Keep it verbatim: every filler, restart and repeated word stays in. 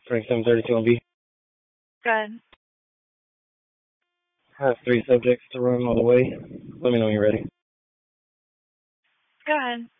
twenty-seven thirty-two on B. Go ahead. I have three subjects to run on the way. Let me know when you're ready. Go ahead.